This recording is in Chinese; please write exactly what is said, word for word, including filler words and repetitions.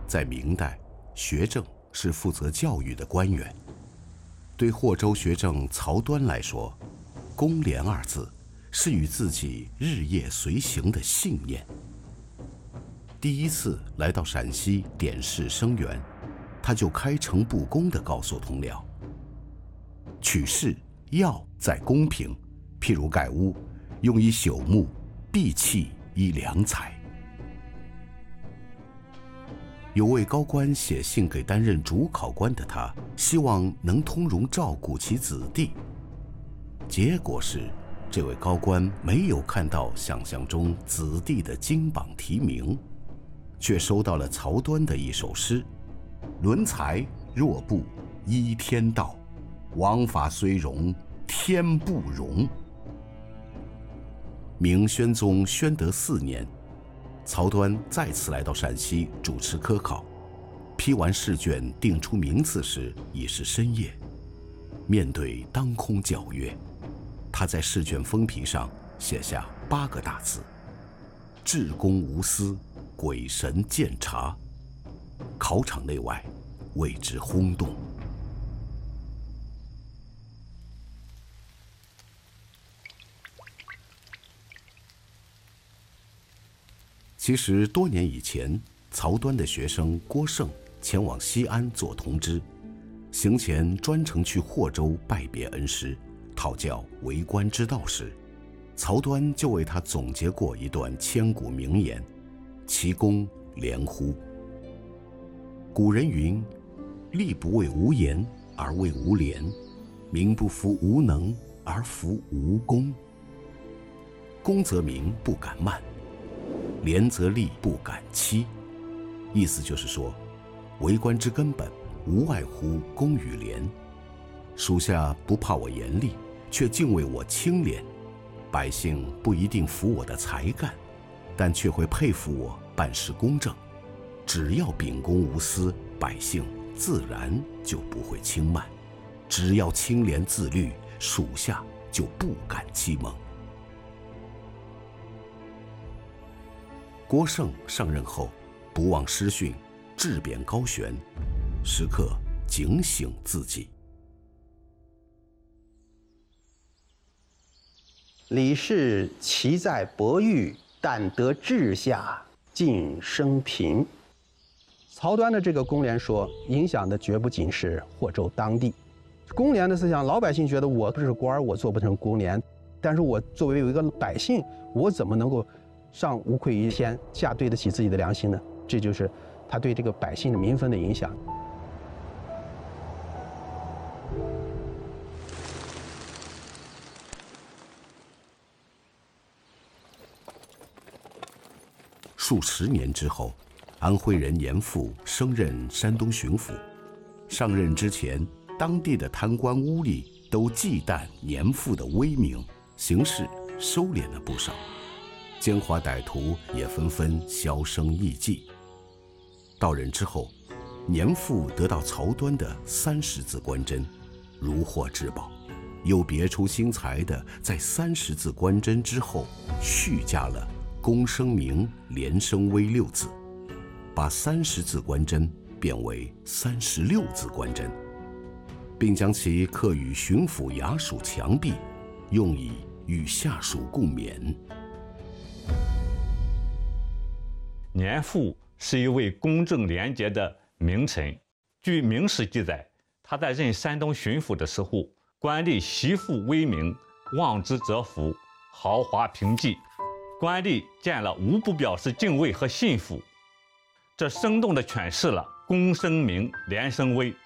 在明代，学政是负责教育的官员。对霍州学政曹端来说，公廉二字是与自己日夜随行的信念。第一次来到陕西点试生源，他就开诚布公地告诉同僚，取士要在公平，譬如盖屋，用以朽木，闭气以良材。有位高官写信给担任主考官的他，希望能通融照顾其子弟。结果是，这位高官没有看到想象中子弟的金榜题名，却收到了曹端的一首诗：伦才若不依天道，王法虽容天不容。明宣宗宣德四年，曹端再次来到陕西主持科考，批完试卷定出名次时已是深夜。面对当空皎月，他在试卷封皮上写下八个大字：至公无私，鬼神鉴察。考场内外为之轰动。其实多年以前，曹端的学生郭胜前往西安做通知，行前专程去霍州拜别恩师，讨教为官之道时，曹端就为他总结过一段千古名言：其功廉乎？古人云：力不为无言而为无廉，民不服无能而服无功。功则民不敢慢，廉则吏不敢欺。意思就是说，为官之根本无外乎公与廉。属下不怕我严厉，却敬畏我清廉。百姓不一定服我的才干，但却会佩服我办事公正。只要秉公无私，百姓自然就不会轻慢；只要清廉自律，属下就不敢欺蒙。郭胜上任后，不忘师训，质贬高悬，时刻警醒自己。 李氏其在博育，但得治下，尽生平。曹端的这个公廉说，影响的绝不仅是霍州当地。公廉的思想，老百姓觉得我不是官，我做不成公廉，但是我作为一个百姓，我怎么能够上无愧于天，下对得起自己的良心呢？这就是他对这个百姓的民风的影响。 数十年之后，安徽人严复升任山东巡抚。上任之前，当地的贪官污吏都忌惮严复的威名，行事收敛了不少，奸猾歹徒也纷纷销声匿迹。到任之后，严复得到曹端的三十字官针，如获至宝，又别出心裁地在三十字官针之后续加了公声明廉声威六字，把三十字官针变为三十六字官针，并将其刻于巡抚衙署墙壁，用以与下属共勉。 严复是一位公正廉洁的名臣。据《明史》记载，他在任山东巡抚的时候，官吏习负威名，望之则服，豪华平济。官吏见了无不表示敬畏和信服，这生动地诠释了公声明廉声威